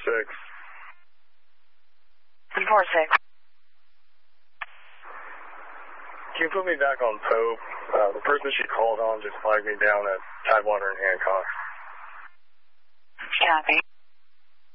10-4-6. Can you put me back on Pope? The person she called on just flagged me down at Tidewater and Hancock. Copy.